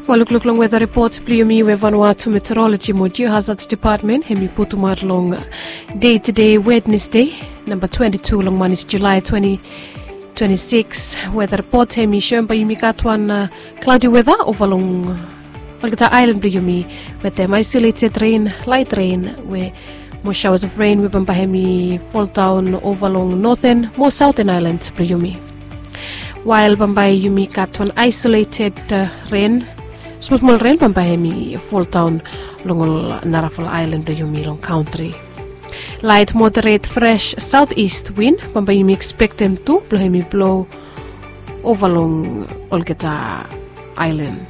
Maluk weather reports Pliumi we Vanuatu Meteorology mo Geohazards Department hemi putumar long day-to-day Wednesday number 22 long manis July 2026 weather report hemi shomba yumi katwan cloudy weather over long Valgata Island Pliumi with them isolated rain, light rain where more showers of rain we bamba hemi fall down over long northern, more southern islands Pliumi. While Bambai Yumi katwan isolated rain, small rain Bambai hemi fall down long Narafal Island Yumi long country. Light moderate fresh southeast wind Bambai Yumi expect them to blow over long Olgeta Island.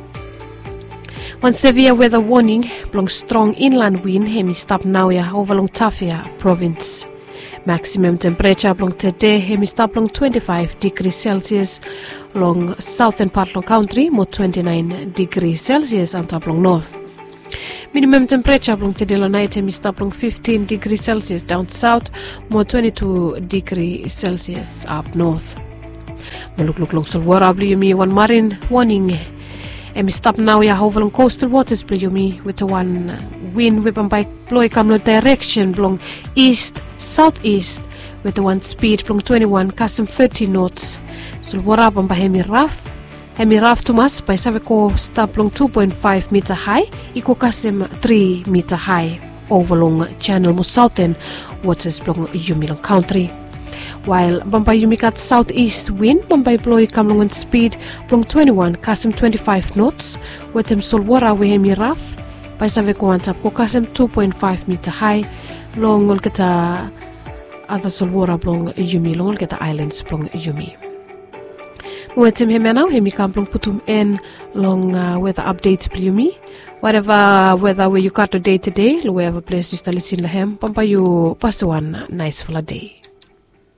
One severe weather warning blowing strong inland wind hemi stop now ya over long Tafia province. Maximum temperature long today hemi stop long 25 degrees Celsius long southern part long country more 29 degrees Celsius and top long north. Minimum temperature long today long night hemi stop long 15 degrees Celsius down south more 22 degrees Celsius up north. Maluk long Solwara Pliumi one marine warning hemi stop now ya over long coastal waters Pliumi with the one wind weapon by blow come direction blong east southeast with the one speed blong 21 custom 30 knots. So wara bamba hemi rough to mas by saveko stop blong 2.5 meter high equal custom 3 meter high over long channel mo southern waters blong Yumi long country. While Bambai Yumi got southeast wind, Bambai blow come long speed blong 21 custom 25 knots with them solwara we hemi rough by saveko antap ko custom 2.5 meter high long olgeta other solwara blong Yumi long olgeta islands blong Yumi. Muetem hemi now hemi kam blong putum en long weather update Pliumi. Whatever weather where you got the day to day, lo wherever place is the litin lahem, Bambai you pass one nice full day.